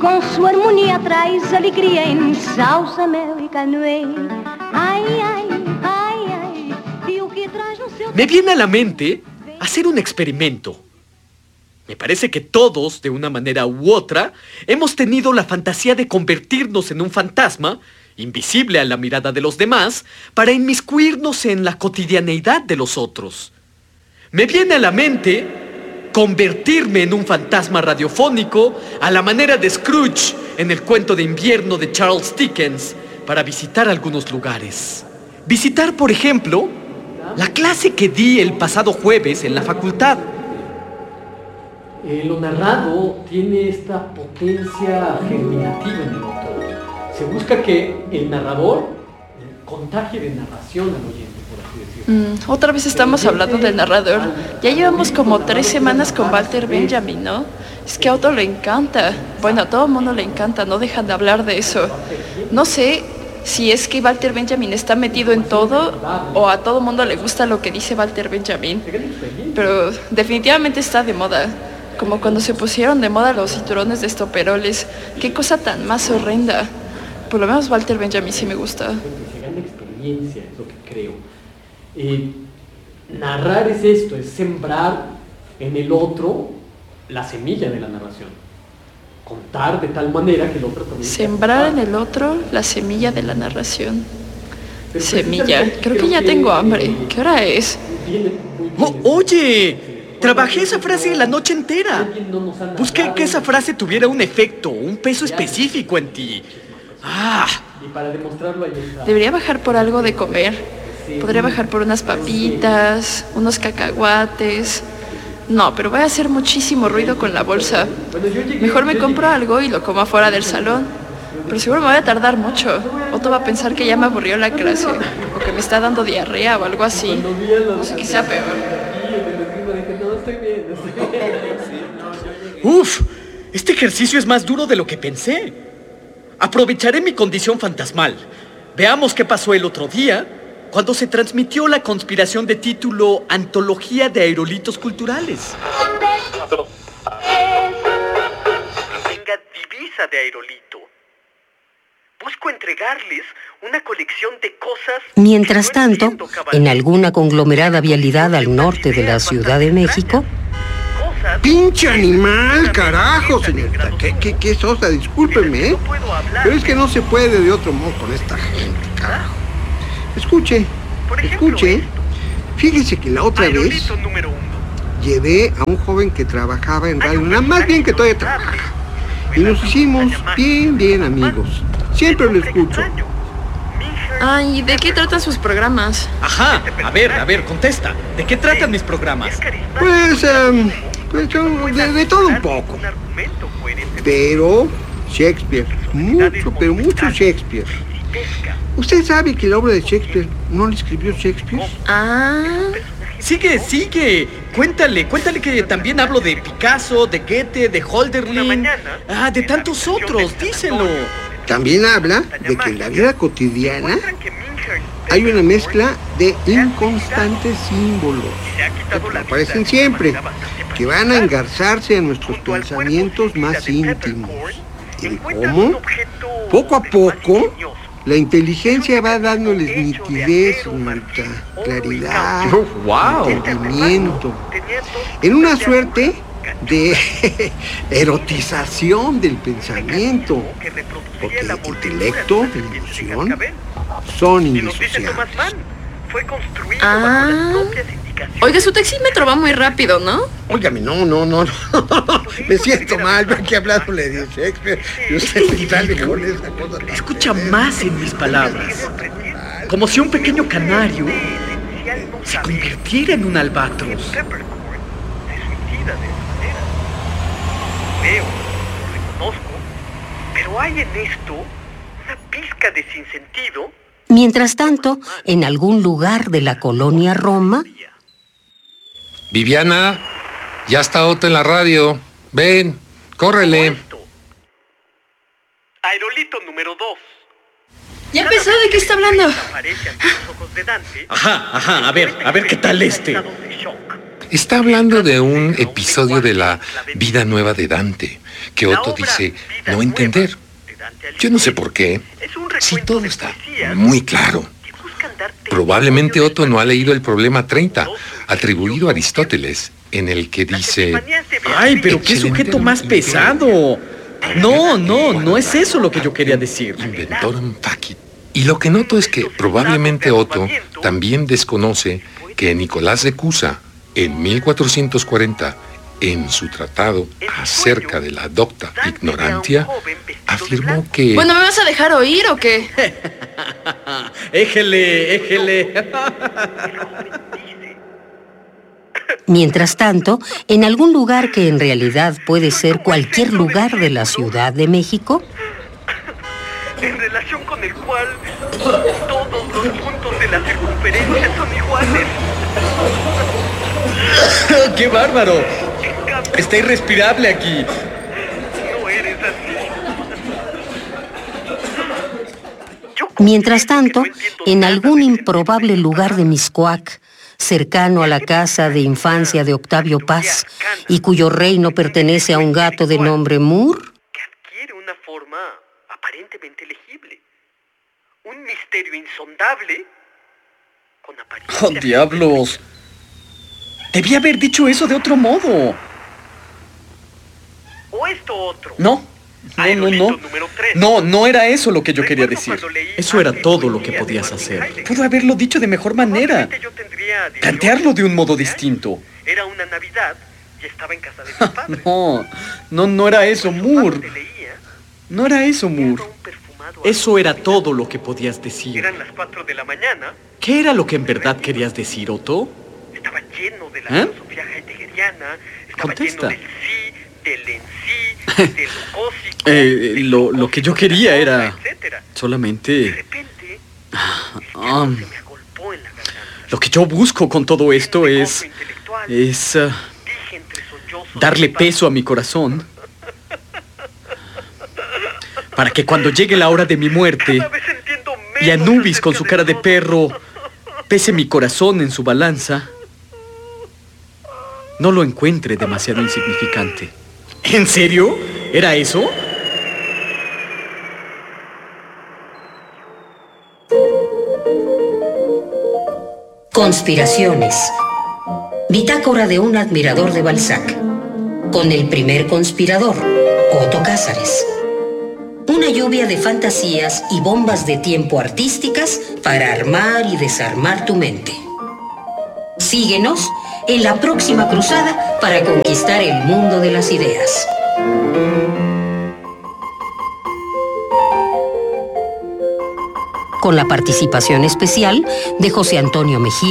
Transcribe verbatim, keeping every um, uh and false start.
com sua harmonia traz alegria em salsa, mel e canoe. Ai, ai, ai, ai, e o que traz no seu... Me viene a la mente hacer un experimento. Me parece que todos, de una manera u otra, hemos tenido la fantasía de convertirnos en un fantasma, invisible a la mirada de los demás, para inmiscuirnos en la cotidianeidad de los otros. Me viene a la mente convertirme en un fantasma radiofónico a la manera de Scrooge en el cuento de invierno de Charles Dickens para visitar algunos lugares. Visitar, por ejemplo, la clase que di el pasado jueves en la facultad. Eh, lo narrado tiene esta potencia germinativa en el otro. Se busca que el narrador contagie de narración al oyente, por así decirlo. Mm, otra vez estamos hablando del narrador. Ya llevamos como tres semanas con Walter Benjamin, ¿no? Es que a Otto le encanta. Bueno, a todo el mundo le encanta, no dejan de hablar de eso. No sé si es que Walter Benjamin está metido en todo o a todo el mundo le gusta lo que dice Walter Benjamin. Pero definitivamente está de moda. Como cuando se pusieron de moda los cinturones de estoperoles. Qué cosa tan más horrenda. Por lo menos Walter Benjamin sí me gusta. Se gana experiencia, es lo que creo. Eh, narrar es esto, es sembrar en el otro la semilla de la narración. Contar de tal manera que el otro también... Sembrar en el otro la semilla de la narración. Semilla. Creo que ya tengo hambre. ¿Qué hora es? Oh, oye... Trabajé esa frase la noche entera. Busqué que esa frase tuviera un efecto, un peso específico en ti. Ah. Debería bajar por algo de comer. Podría bajar por unas papitas, unos cacahuates. No, pero voy a hacer muchísimo ruido con la bolsa. Mejor me compro algo y lo como afuera del salón. Pero seguro me voy a tardar mucho. Otto va a pensar que ya me aburrió la clase, o que me está dando diarrea o algo así. No sé qué sea peor. Uf, este ejercicio es más duro de lo que pensé. Aprovecharé mi condición fantasmal. Veamos qué pasó el otro día, cuando se transmitió la conspiración de título Antología de Aerolitos Culturales. Tenga divisa de aerolito. Busco entregarles una colección de cosas... Mientras tanto, en alguna conglomerada vialidad al norte de la Ciudad de México... ¡Pinche animal, carajo, señorita! ¿Qué, qué, qué sosa? Discúlpeme, ¿eh? Pero es que no se puede de otro modo con esta gente, carajo. Escuche, escuche. Fíjese que la otra vez llevé a un joven que trabajaba en Radio UNAM, más bien que todavía trabaja. Y nos hicimos bien, bien amigos. Siempre lo escucho. Ay, ¿de qué tratan sus programas? Ajá, a ver, a ver, contesta. ¿De qué tratan mis programas? Pues, um, pues de, de todo un poco. Pero Shakespeare, mucho, pero mucho Shakespeare. ¿Usted sabe que la obra de Shakespeare no la escribió Shakespeare? Ah... Sigue, sigue. Cuéntale, cuéntale que también hablo de Picasso, de Goethe, de Hölderlin. Ah, de tantos otros, díselo. También habla de que en la vida cotidiana hay una mezcla de inconstantes símbolos que aparecen siempre, que van a engarzarse a nuestros pensamientos más íntimos. ¿Y cómo? Poco a poco, la inteligencia va dándoles nitidez, señorita, claridad, wow. entendimiento, en una suerte de erotización del pensamiento, porque el intelecto y la emoción son indisociables. Ah, oiga, su taxímetro va muy rápido, ¿no? Óigame, no, no, no, no. Me siento mal, yo aquí hablándole de Shakespeare y usted sale con esa cosa. Escucha más en mis palabras, como si un pequeño canario se convirtiera en un albatros. Veo, lo reconozco, pero hay en esto una pizca de sinsentido. Mientras tanto, en algún lugar de la colonia Roma... Viviana, ya está Otto en la radio. Ven, córrele. Aerolito número dos. Ya empezó, ¿de qué está hablando? Ajá, ajá, a ver, a ver qué tal este. Está hablando de un episodio de la vida nueva de Dante, que Otto dice no entender. Yo no sé por qué, si todo está muy claro. Probablemente Otto no ha leído el problema treinta, atribuido a Aristóteles, en el que dice... ¡Ay, pero qué sujeto más pesado! No, no, no es eso lo que yo quería decir. Inventorum facit. Y lo que noto es que probablemente Otto también desconoce que Nicolás de Cusa, en mil cuatrocientos cuarenta, en su tratado acerca de la docta ignorantia, afirmó que... Bueno, ¿me vas a dejar oír o qué? Éjele, éjele. Mientras tanto, en algún lugar que en realidad puede ser cualquier lugar de la Ciudad de México, en relación con el cual todos los puntos de la circunferencia son iguales. ¡Qué bárbaro! Está irrespirable aquí. No eres así. mientras tanto, en algún improbable lugar de Mixcoac, cercano a la casa de infancia de Octavio Paz, y cuyo reino pertenece a un gato de nombre Moore, que adquiere una forma aparentemente legible. Un misterio insondable con apariencia... ¡Oh, diablos! Debí haber dicho eso de otro modo. ¿O esto otro? No, no, no, no. No, no era eso lo que yo quería decir. Eso era todo lo que podías hacer. Pudo haberlo dicho de mejor manera. Plantearlo de un modo distinto. Era una Navidad y estaba en casa de mis padres. No, no, no era eso, Moore. No era eso, Moore. Eso era todo lo que podías decir. Eran las cuatro de la mañana. ¿Qué era lo que en verdad querías decir, Otto? Estaba lleno de la ¿Eh? filosofía heideggeriana. Estaba Contesta. lleno del sí, del en sí, del cósico, Eh, del lo, lo que yo quería era etcétera. De solamente... repente, Ah, se me agolpó en la garganta. lo que yo busco con todo esto En mi es... gozo intelectual, es... uh, dije entre sollozos darle y peso a mi corazón para que cuando llegue la hora de mi muerte cada vez entiendo y menos Anubis con su acerca cara de todo. perro pese mi corazón en su balanza, no lo encuentre demasiado insignificante. ¿En serio? ¿Era eso? Conspiraciones. Bitácora de un admirador de Balzac. Con el primer conspirador, Otto Cázares. Una lluvia de fantasías y bombas de tiempo artísticas para armar y desarmar tu mente. Síguenos en la próxima cruzada para conquistar el mundo de las ideas. Con la participación especial de José Antonio Mejía.